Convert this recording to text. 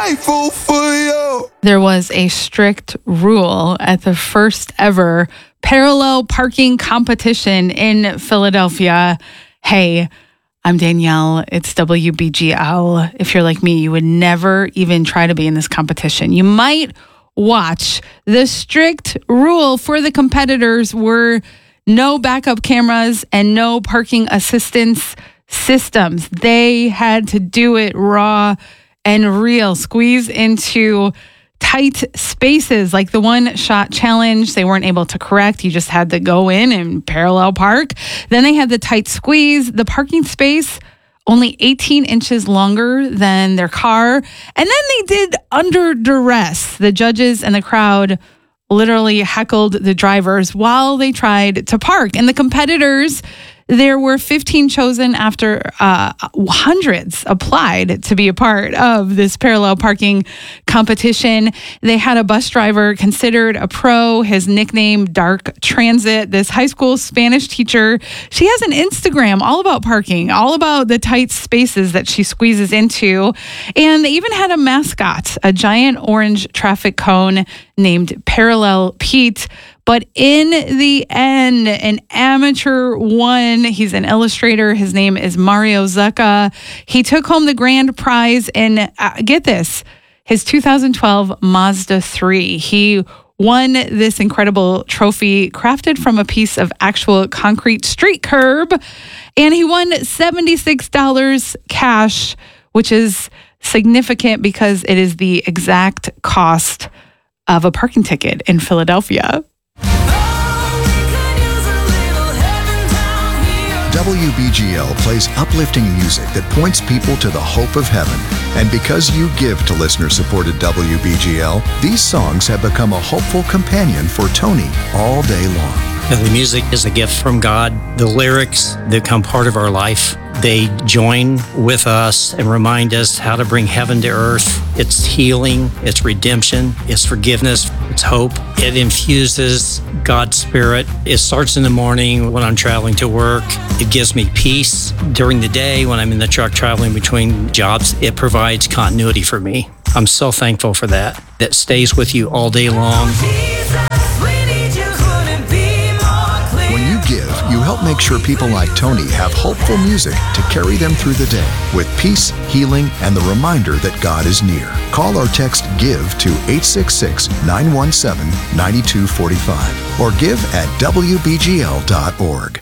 grateful for you. There was a strict rule at the first ever parallel parking competition in Philadelphia. Hey, I'm Danielle. It's WBGL. If you're like me, you would never even try to be in this competition. You might watch. The strict rule for the competitors were no backup cameras and no parking assistance systems. They had to do it raw and real, squeeze into tight spaces like the one shot challenge. They weren't able to correct. You just had to go in and parallel park. Then they had the tight squeeze. The parking space only 18 inches longer than their car. And then they did under duress. The judges and the crowd literally heckled the drivers while they tried to park. And the competitors, there were 15 chosen after hundreds applied to be a part of this parallel parking competition. They had a bus driver considered a pro, his nickname Dark Transit. This high school Spanish teacher, she has an Instagram all about parking, all about the tight spaces that she squeezes into. And they even had a mascot, a giant orange traffic cone named Parallel Pete. But in the end, an amateur won. He's an illustrator. His name is Mario Zucca. He took home the grand prize in, get this, his 2012 Mazda 3. He won this incredible trophy crafted from a piece of actual concrete street curb. And he won $76 cash, which is significant because it is the exact cost of a parking ticket in Philadelphia. WBGL plays uplifting music that points people to the hope of heaven. And because you give to listener-supported WBGL, these songs have become a hopeful companion for Tony all day long. The music is a gift from God. The lyrics become part of our life. They join with us and remind us how to bring heaven to earth. It's healing, it's redemption, it's forgiveness, it's hope. It infuses God's Spirit. It starts in the morning when I'm traveling to work. It gives me peace. During the day when I'm in the truck traveling between jobs, it provides continuity for me. I'm so thankful for that. That stays with you all day long. You help make sure people like Tony have hopeful music to carry them through the day with peace, healing, and the reminder that God is near. Call or text GIVE to 866-917-9245 or give at WBGL.org.